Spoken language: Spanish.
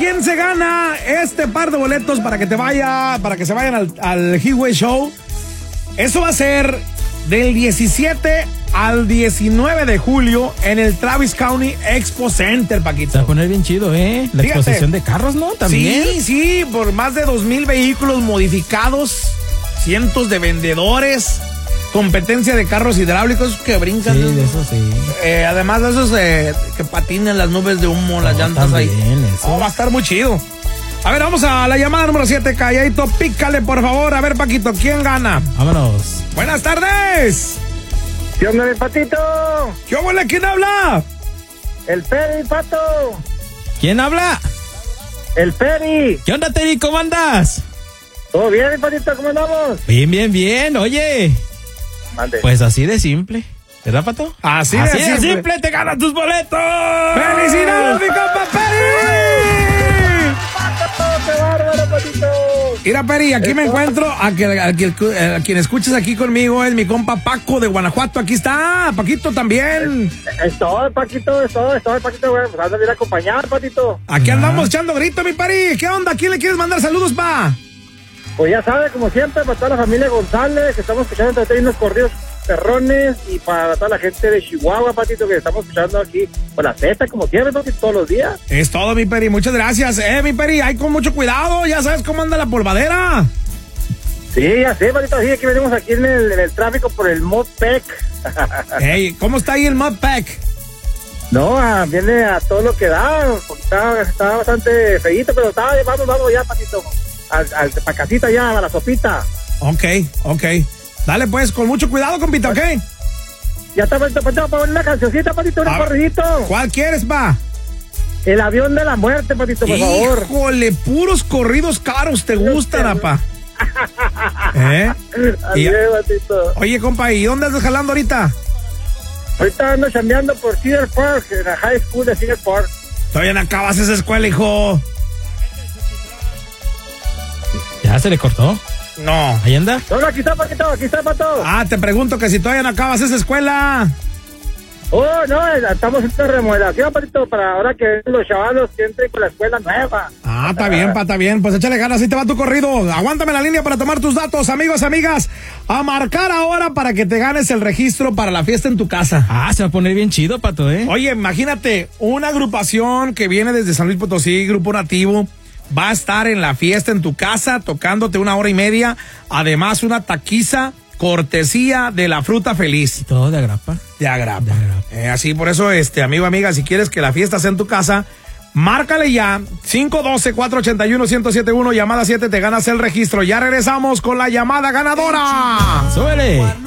quién se gana este par de boletos para que se vayan al Highway Show. Eso va a ser del 17 al 19 de julio en el Travis County Expo Center, Paquito. Se va a poner bien chido, La Fíjate. exposición de carros, ¿no? También. Sí, por más de 2,000 vehículos modificados, cientos de vendedores, competencia de carros hidráulicos que brincan. Sí, de eso sí. Además de esos que patinan las nubes de humo, las llantas también, ahí. eso. Va a estar muy chido. A ver, vamos a la llamada número 7, calladito, pícale por favor. A ver, Paquito, ¿quién gana? Vámonos. Buenas tardes. ¿Qué onda, mi Patito? ¿Qué huele? ¿Quién habla? El Peri, Pato. ¿Quién habla? El Peri. ¿Qué onda, Terry? ¿Cómo andas? ¿Todo bien, mi Patito? ¿Cómo andamos? Bien. Oye, Mande. pues así de simple. ¿Verdad, Pato? Así de simple. te ganas tus boletos. ¡Felicidades, mi compa Peri! ¡Qué bárbaro, Patito! Mira, Peri, aquí me encuentro. A quien escuchas aquí conmigo es mi compa Paco de Guanajuato. Aquí está, Paquito también. Es todo, Paquito, es todo, Paquito, güey. Pues anda bien acompañado, Patito. Aquí andamos echando grito, mi Peri. ¿Qué onda? ¿A quién le quieres mandar saludos, pa? Pues ya sabe, como siempre, para toda la familia González, que estamos escuchando entre unos corridos perrones, y para toda la gente de Chihuahua, Patito, que estamos escuchando aquí por la cesta, como siempre, Patito, todos los días. Es todo, mi Peri. Muchas gracias. Mi Peri, hay con mucho cuidado. Ya sabes cómo anda la polvadera. Sí, ya sé, Patito, así que venimos aquí en el tráfico por el Modpack. Hey, ¿cómo está ahí el Modpack? No, viene a todo lo que da, porque está bastante feíto, pero vamos ya, Patito, pa' casita ya, a la sopita. Ok. Dale, pues, con mucho cuidado, compita, ¿ok? Ya está, Patito, para poner una cancioncita, Patito, un corridito. ¿Cuál quieres, pa? El avión de la muerte, Patito, por favor. Híjole, puros corridos caros te gustan, apa. Así es, Patito. Oye, compa, ¿y dónde andas jalando ahorita? Ahorita ando chambeando por Cedar Park, en la high school de Cedar Park. Todavía no acabas esa escuela, hijo. ¿Ya se le cortó? No. ¿Ahí anda? No, aquí está, Pato. Ah, te pregunto que si todavía no acabas esa escuela. Oh, no, estamos en esta remodelación, Patito, para ahora que los chavalos que entren con la escuela nueva. Ah, está bien, pa, está bien. Pues échale ganas, así te va tu corrido. Aguántame la línea para tomar tus datos, amigos, amigas. A marcar ahora para que te ganes el registro para la fiesta en tu casa. Ah, se va a poner bien chido, Pato, Oye, imagínate, una agrupación que viene desde San Luis Potosí, Grupo Nativo, va a estar en la fiesta en tu casa, tocándote 1 hora y media. Además, una taquiza cortesía de la Fruta Feliz. Todo de agrapa. De agrapa. Así, por eso, amigo, amiga, si quieres que la fiesta sea en tu casa, márcale ya, 512-481-1071, llamada 7, te ganas el registro. Ya regresamos con la llamada ganadora. ¡Súbele!